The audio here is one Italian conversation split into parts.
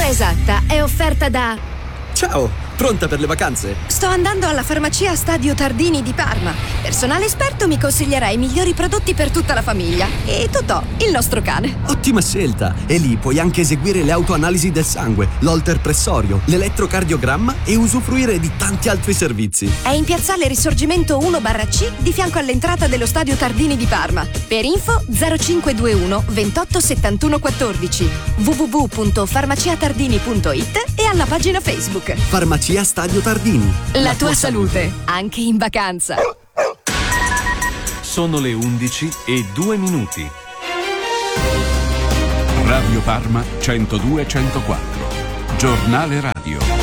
L'ora esatta è offerta da... Ciao, pronta per le vacanze? Sto andando alla farmacia Stadio Tardini di Parma. Personale esperto mi consiglierà i migliori prodotti per tutta la famiglia. E Totò, il nostro cane. Ottima scelta! E lì puoi anche eseguire le autoanalisi del sangue, l'holter pressorio, l'elettrocardiogramma e usufruire di tanti altri servizi. È in piazzale Risorgimento 1/C di fianco all'entrata dello Stadio Tardini di Parma. Per info 0521 28 71 14, www.farmaciatardini.it e alla pagina Facebook. Farmacia Stadio Tardini. La tua salute, anche in vacanza. Sono le 11:02. Radio Parma 102-104. Giornale radio.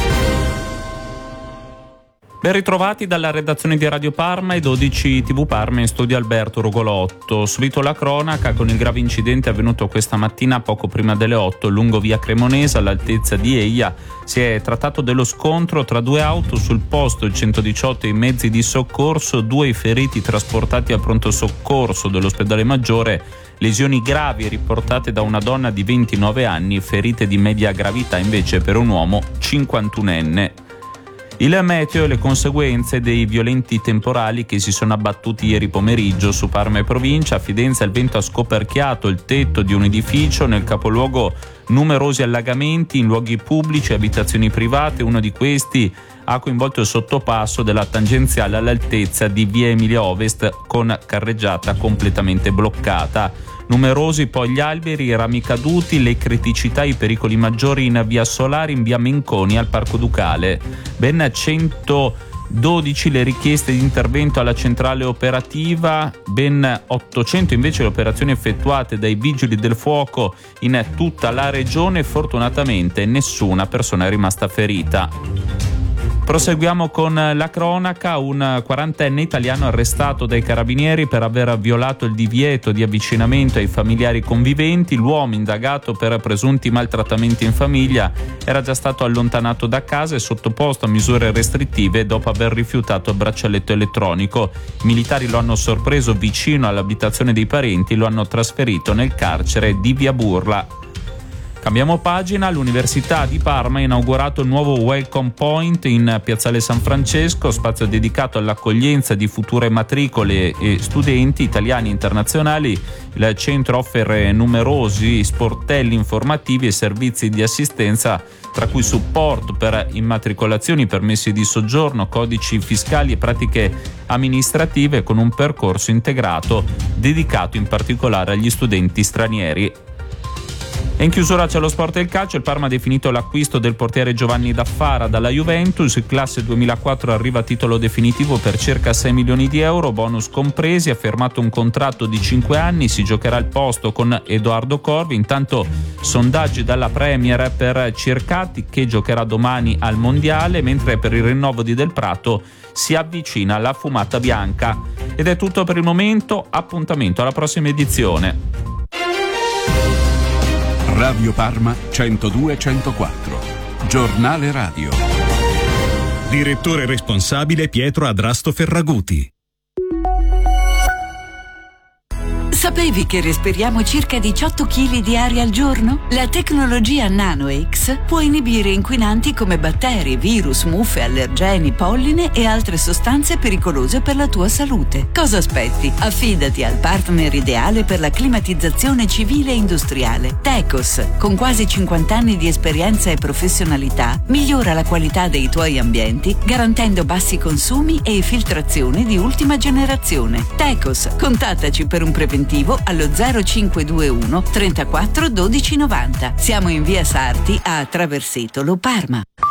Ben ritrovati dalla redazione di Radio Parma e 12 TV Parma, in studio Alberto Rugolotto. Subito la cronaca con il grave incidente avvenuto questa mattina poco prima delle 8 lungo via Cremonese all'altezza di Eia. Si è trattato dello scontro tra due auto, sul posto il 118 e i mezzi di soccorso, 2 i feriti trasportati al pronto soccorso dell'ospedale Maggiore, lesioni gravi riportate da una donna di 29 anni, ferite di media gravità invece per un uomo 51enne. Il meteo e le conseguenze dei violenti temporali che si sono abbattuti ieri pomeriggio su Parma e provincia. A Fidenza il vento ha scoperchiato il tetto di un edificio, nel capoluogo numerosi allagamenti in luoghi pubblici e abitazioni private. Uno di questi ha coinvolto il sottopasso della tangenziale all'altezza di via Emilia Ovest con carreggiata completamente bloccata. Numerosi poi gli alberi, i rami caduti, le criticità, i pericoli maggiori in via Solari, in via Menconi al Parco Ducale. Ben 112 le richieste di intervento alla centrale operativa, ben 800 invece le operazioni effettuate dai vigili del fuoco in tutta la regione. Fortunatamente nessuna persona è rimasta ferita. Proseguiamo con la cronaca. Un 40enne italiano arrestato dai carabinieri per aver violato il divieto di avvicinamento ai familiari conviventi. L'uomo, indagato per presunti maltrattamenti in famiglia, era già stato allontanato da casa e sottoposto a misure restrittive dopo aver rifiutato il braccialetto elettronico. I militari lo hanno sorpreso vicino all'abitazione dei parenti e lo hanno trasferito nel carcere di via Burla. Cambiamo pagina. L'Università di Parma ha inaugurato il nuovo Welcome Point in Piazzale San Francesco, spazio dedicato all'accoglienza di future matricole e studenti italiani e internazionali. Il centro offre numerosi sportelli informativi e servizi di assistenza, tra cui supporto per immatricolazioni, permessi di soggiorno, codici fiscali e pratiche amministrative, con un percorso integrato dedicato in particolare agli studenti stranieri. E in chiusura c'è lo sport e il calcio. Il Parma ha definito l'acquisto del portiere Giovanni Daffara dalla Juventus. Il classe 2004 arriva a titolo definitivo per circa 6 milioni di euro, bonus compresi. Ha firmato un contratto di 5 anni, si giocherà il posto con Edoardo Corvi. Intanto sondaggi dalla Premier per Circati, che giocherà domani al Mondiale, mentre per il rinnovo di Del Prato si avvicina la fumata bianca. Ed è tutto per il momento, appuntamento alla prossima edizione. Radio Parma 102-104. Giornale radio. Direttore responsabile Pietro Adrasto Ferraguti. Sapevi che respiriamo circa 18 kg di aria al giorno? La tecnologia NanoX può inibire inquinanti come batteri, virus, muffe, allergeni, polline e altre sostanze pericolose per la tua salute. Cosa aspetti? Affidati al partner ideale per la climatizzazione civile e industriale. Tecos, con quasi 50 anni di esperienza e professionalità, migliora la qualità dei tuoi ambienti garantendo bassi consumi e filtrazione di ultima generazione. Tecos, contattaci per un preventivo allo 0521 34 12 90. Siamo in via Sarti a Traversetolo, Parma.